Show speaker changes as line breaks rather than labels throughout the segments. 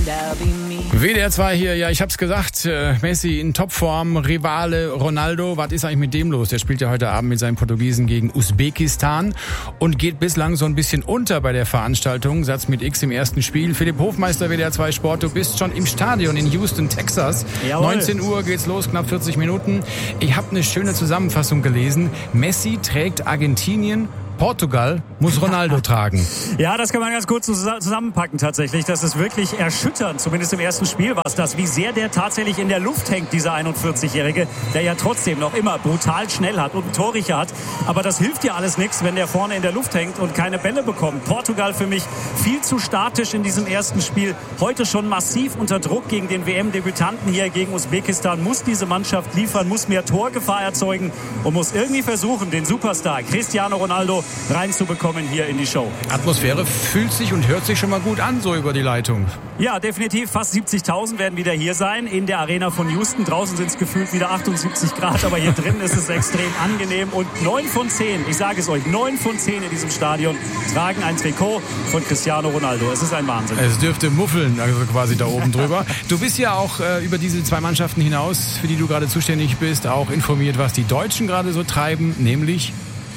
WDR 2 hier, ja, ich hab's gesagt, Messi in Topform, Rivale Ronaldo, was ist eigentlich mit dem los? Der spielt ja heute Abend mit seinen Portugiesen gegen Usbekistan und geht bislang so ein bisschen unter bei der Veranstaltung. Satz mit X im ersten Spiel. Philipp Hofmeister, WDR 2 Sport, du bist schon im Stadion in Houston, Texas. Jawohl. 19 Uhr geht's los, knapp 40 Minuten. Ich habe eine schöne Zusammenfassung gelesen. Messi trägt Argentinien, Portugal muss Ronaldo tragen.
Ja, das kann man ganz kurz zusammenpacken tatsächlich. Das ist wirklich erschütternd. Zumindest im ersten Spiel war es das, wie sehr der tatsächlich in der Luft hängt, dieser 41-Jährige, der ja trotzdem noch immer brutal schnell hat und einen Torriecher hat. Aber das hilft ja alles nichts, wenn der vorne in der Luft hängt und keine Bälle bekommt. Portugal für mich viel zu statisch in diesem ersten Spiel. Heute schon massiv unter Druck gegen den WM-Debütanten hier gegen Usbekistan. Muss diese Mannschaft liefern, muss mehr Torgefahr erzeugen und muss irgendwie versuchen, den Superstar Cristiano Ronaldo reinzubekommen hier in die Show.
Atmosphäre fühlt sich und hört sich schon mal gut an, so über die Leitung.
Ja, definitiv. Fast 70.000 werden wieder hier sein in der Arena von Houston. Draußen sind es gefühlt wieder 78 Grad, aber hier drin ist es extrem angenehm. Und 9 von 10, ich sage es euch, 9 von 10 in diesem Stadion tragen ein Trikot von Cristiano Ronaldo. Es ist ein Wahnsinn.
Es dürfte muffeln, also quasi da oben drüber. Du bist ja auch über diese zwei Mannschaften hinaus, für die du gerade zuständig bist, auch informiert, was die Deutschen gerade so treiben, nämlich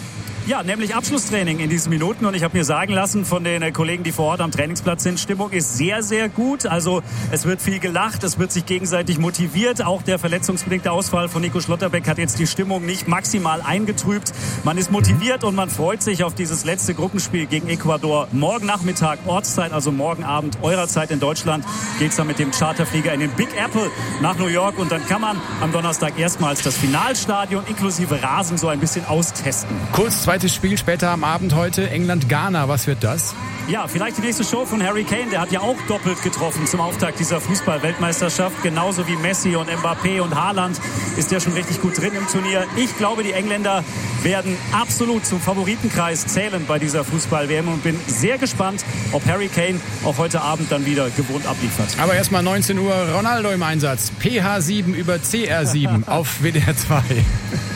Abschlusstraining in diesen Minuten. Und ich habe mir sagen lassen von den Kollegen, die vor Ort am Trainingsplatz sind, Stimmung ist sehr, sehr gut. Also es wird viel gelacht, es wird sich gegenseitig motiviert. Auch der verletzungsbedingte Ausfall von Nico Schlotterbeck hat jetzt die Stimmung nicht maximal eingetrübt. Man ist motiviert und man freut sich auf dieses letzte Gruppenspiel gegen Ecuador. Morgen Nachmittag, Ortszeit, also morgen Abend, eurer Zeit in Deutschland, geht's dann mit dem Charterflieger in den Big Apple nach New York. Und dann kann man am Donnerstag erstmals das Finalstadion inklusive Rasen so ein bisschen austesten.
Kurz zweites Spiel später am Abend heute, England-Ghana. Was wird das?
Ja, vielleicht die nächste Show von Harry Kane. Der hat ja auch doppelt getroffen zum Auftakt dieser Fußball-Weltmeisterschaft. Genauso wie Messi und Mbappé und Haaland ist der schon richtig gut drin im Turnier. Ich glaube, die Engländer werden absolut zum Favoritenkreis zählen bei dieser Fußball-WM und bin sehr gespannt, ob Harry Kane auch heute Abend dann wieder gewohnt abliefert.
Aber erstmal 19 Uhr, Ronaldo im Einsatz. PH7 über CR7 auf WDR 2.